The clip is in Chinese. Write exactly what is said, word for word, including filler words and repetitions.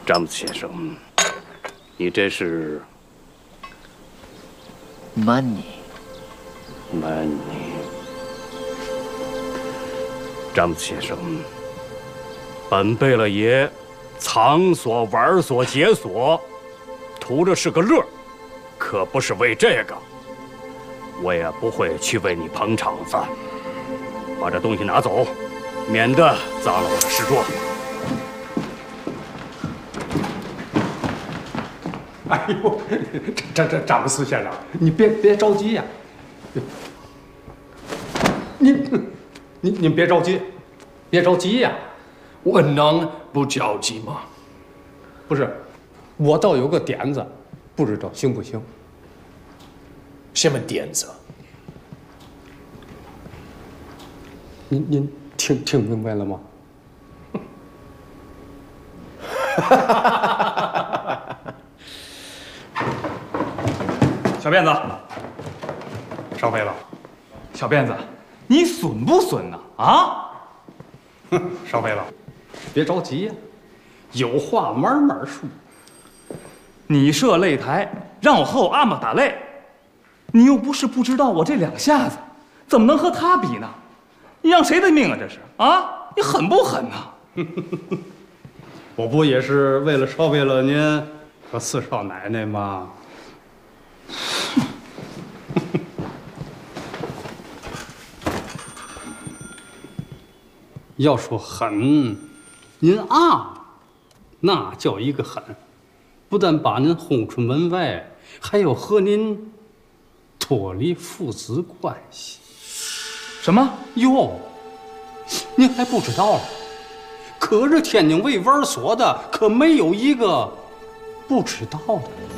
詹姆斯先生，你这是 money money。詹姆斯先生，本贝勒爷藏所、玩所、解锁，图着是个乐，可不是为这个。我也不会去为你捧场子。把这东西拿走，免得脏了我的诗桌。 哎呦，这这詹姆斯先生，你别别着急呀，您您您别着急，别着急呀， 我能不着急吗？ 不是，我倒有个点子，不知道行不行？ 什么点子？ 您您听听明白了吗？ 小辫子， 上飞了， 小辫子，你损不损呢？啊？ 上飞了，别着急呀，有话慢慢说。 你设擂台，让我和我阿玛打擂，你又不是不知道我这两下子怎么能和他比呢？你让谁的命啊？这是啊？你狠不狠呐？ 我不也是为了少飞了您和四少奶奶吗？要说狠，您啊，那叫一个狠，不但把您轰出门外，还要和您脱离父子关系。 什么？ 哟，您还不知道了？可是天津卫玩所的，可没有一个不知道的。